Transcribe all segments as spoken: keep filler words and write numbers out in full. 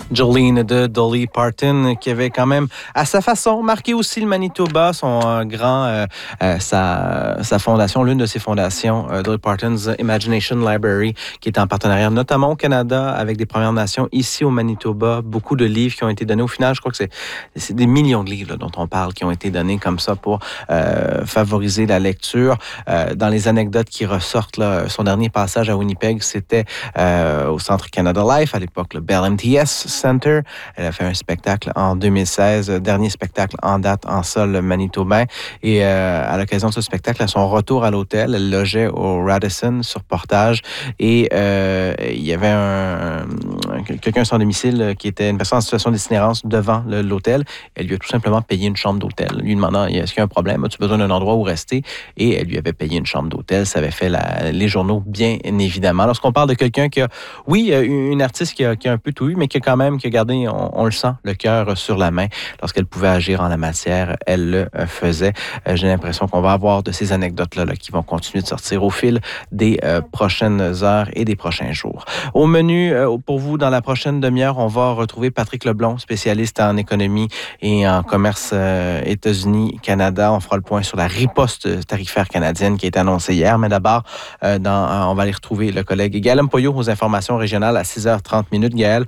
Jolene de Dolly Parton, qui avait quand même, à sa façon, marqué aussi le Manitoba, son euh, grand, euh, euh, sa, sa fondation, l'une de ses fondations, euh, Dolly Parton's Imagination Library, qui est en partenariat notamment au Canada avec des Premières Nations, ici au Manitoba. Beaucoup de livres qui ont été donnés. Au final, je crois que c'est, c'est des millions de livres là, dont on parle qui ont été donnés comme ça pour euh, favoriser la lecture. Euh, dans les anecdotes qui ressortent, là, son dernier passage à Winnipeg, c'était euh, au Centre Canada Life, à l'époque le Bell M T S Center. Elle a fait un spectacle en deux mille seize, dernier spectacle en date en sol manitobain. Et euh, à l'occasion de ce spectacle, à son retour à l'hôtel, elle logeait au Radisson sur Portage. Et euh, il y avait un, un, quelqu'un sans domicile qui était une personne en situation d'itinérance devant le, l'hôtel. Elle lui a tout simplement payé une chambre d'hôtel, lui demandant est-ce qu'il y a un problème, as-tu besoin d'un endroit où rester? Et elle lui avait payé une chambre d'hôtel. Ça avait fait la, les journaux, bien évidemment. Lorsqu'on parle de quelqu'un qui a, oui, une artiste qui a, qui a un peu tout eu, mais qui a quand même qui a gardé, on, on le sent, le cœur sur la main. Lorsqu'elle pouvait agir en la matière, elle le faisait. Euh, j'ai l'impression qu'on va avoir de ces anecdotes-là là, qui vont continuer de sortir au fil des euh, prochaines heures et des prochains jours. Au menu, euh, pour vous, dans la prochaine demi-heure, on va retrouver Patrick Leblond, spécialiste en économie et en commerce euh, États-Unis-Canada. On fera le point sur la riposte tarifaire canadienne qui a été annoncée hier. Mais d'abord, euh, dans, euh, on va aller retrouver le collègue Gaël Mpoyo aux informations régionales à six heures trente minutes. Gaël,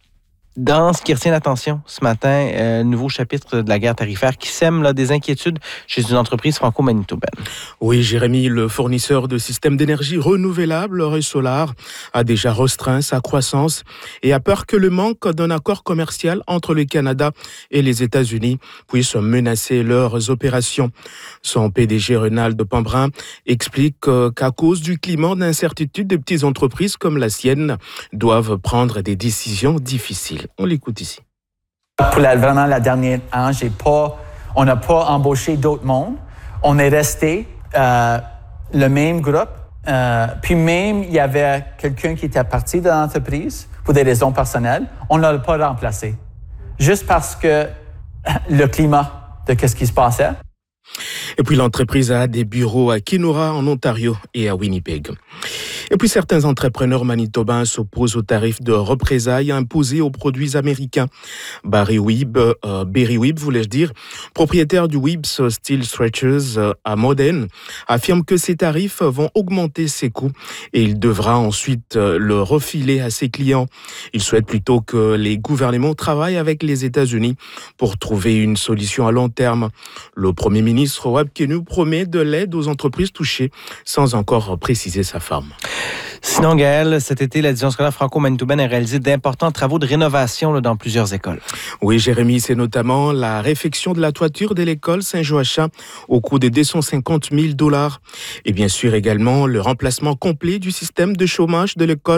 dans ce qui retient l'attention ce matin, euh, nouveau chapitre de la guerre tarifaire qui sème là, des inquiétudes chez une entreprise franco-manitobaine. Oui, Jérémy, le fournisseur de systèmes d'énergie renouvelables, Resolar, a déjà restreint sa croissance et a peur que le manque d'un accord commercial entre le Canada et les États-Unis puisse menacer leurs opérations. Son P D G Renald Pambrin explique qu'à cause du climat d'incertitude, des petites entreprises comme la sienne doivent prendre des décisions difficiles. On l'écoute ici. Pour la, vraiment la dernière an, j'ai pas, on n'a pas embauché d'autres mondes. On est resté euh, le même groupe. Euh, puis même, il y avait quelqu'un qui était parti de l'entreprise pour des raisons personnelles. On ne l'a pas remplacé. Juste parce que le climat de qu'est-ce qui se passait. Et puis l'entreprise a des bureaux à Kenora, en Ontario et à Winnipeg. Et puis certains entrepreneurs manitobains s'opposent aux tarifs de représailles imposés aux produits américains. Barry Wibb, euh, Barry Wibb, voulais-je dire, propriétaire du Wibb's Steel Stretchers euh, à Modène, affirme que ces tarifs vont augmenter ses coûts et il devra ensuite euh, le refiler à ses clients. Il souhaite plutôt que les gouvernements travaillent avec les États-Unis pour trouver une solution à long terme. Le premier ministre Webb Kenu promet de l'aide aux entreprises touchées sans encore préciser sa forme. Sinon, Gaël, cet été, la division scolaire franco-manitobaine a réalisé d'importants travaux de rénovation là, dans plusieurs écoles. Oui, Jérémy, c'est notamment la réfection de la toiture de l'école Saint-Joachim au coût de deux cent cinquante mille dollars. Et bien sûr également le remplacement complet du système de chômage de l'école